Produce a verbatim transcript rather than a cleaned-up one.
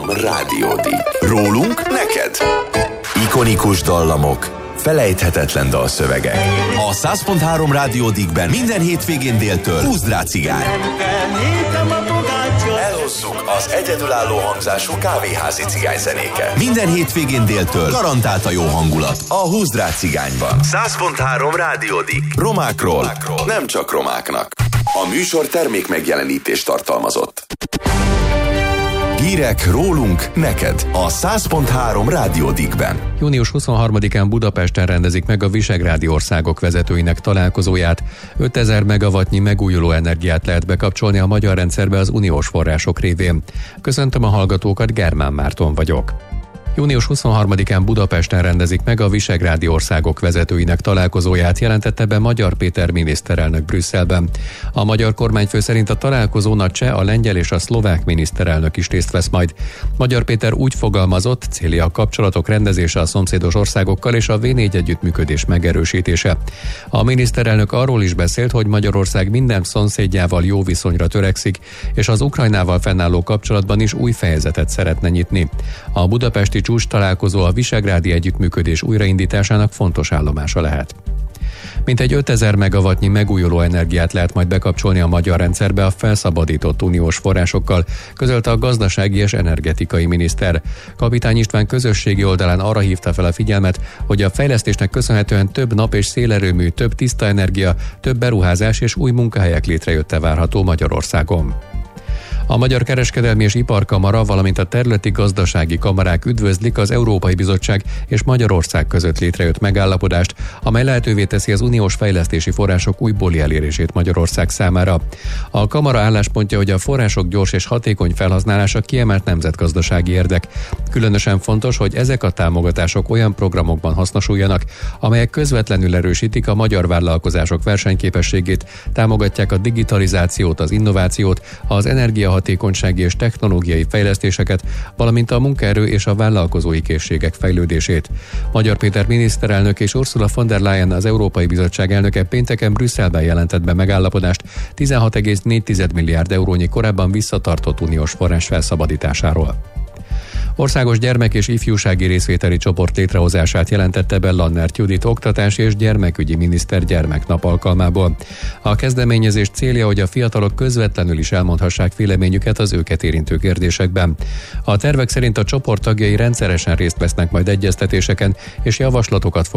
három Rádiódik. Rólunk neked. Ikonikus dallamok, felejthetetlen dalszövegek. A száz pont három Rádiódikben minden hétvégén déltől húzd rá cigány. Elhozzuk az egyedülálló hangzású kávéházi cigányzenéket. Minden hétvégén déltől garantált a jó hangulat a húzd rá cigányban. száz pont három Rádiódik. Romákról, Romákról, nem csak romáknak. A műsor termék megjelenítést tartalmazott. Hírek rólunk neked a száz pont három Rádiódikben. június huszonharmadikán Budapesten rendezik meg a visegrádi országok vezetőinek találkozóját. ötezer megawattnyi megújuló energiát lehet bekapcsolni a magyar rendszerbe az uniós források révén. Köszöntöm a hallgatókat, Germán Márton vagyok. június huszonharmadikán Budapesten rendezik meg a visegrádi országok vezetőinek találkozóját, jelentette be Magyar Péter miniszterelnök Brüsszelben. A magyar kormányfő szerint a találkozón a cseh, a lengyel és a szlovák miniszterelnök is részt vesz majd. Magyar Péter úgy fogalmazott, célja a kapcsolatok rendezése a szomszédos országokkal és a vé négy együttműködés megerősítése. A miniszterelnök arról is beszélt, hogy Magyarország minden szomszédjával jó viszonyra törekszik, és az Ukrajnával fennálló kapcsolatban is új fejezetet szeretne nyitni. A budapesti csúcs találkozó a visegrádi együttműködés újraindításának fontos állomása lehet. Mintegy ötezer megawattnyi megújuló energiát lehet majd bekapcsolni a magyar rendszerbe a felszabadított uniós forrásokkal, közölte a gazdasági és energetikai miniszter. Kapitány István közösségi oldalán arra hívta fel a figyelmet, hogy a fejlesztésnek köszönhetően több nap- és szélerőmű, több tiszta energia, több beruházás és új munkahelyek létrejötte várható Magyarországon. A Magyar Kereskedelmi és Iparkamara, valamint a területi gazdasági kamarák üdvözlik az Európai Bizottság és Magyarország között létrejött megállapodást, amely lehetővé teszi az uniós fejlesztési források újbóli elérését Magyarország számára. A kamara álláspontja, hogy a források gyors és hatékony felhasználása kiemelt nemzetgazdasági érdek. Különösen fontos, hogy ezek a támogatások olyan programokban hasznosuljanak, amelyek közvetlenül erősítik a magyar vállalkozások versenyképességét, támogatják a digitalizációt, az innovációt, az energia hatékonysági és technológiai fejlesztéseket, valamint a munkaerő és a vállalkozói készségek fejlődését. Magyar Péter miniszterelnök és Ursula von der Leyen, az Európai Bizottság elnöke pénteken Brüsszelben jelentett be megállapodást tizenhat egész négy milliárd eurónyi korábban visszatartott uniós forrás felszabadításáról. Országos gyermek- és ifjúsági részvételi csoport létrehozását jelentette be Lannert Judit oktatási és gyermekügyi miniszter gyermeknap alkalmából. A kezdeményezés célja, hogy a fiatalok közvetlenül is elmondhassák véleményüket az őket érintő kérdésekben. A tervek szerint a csoport tagjai rendszeresen részt vesznek majd egyeztetéseken és javaslatokat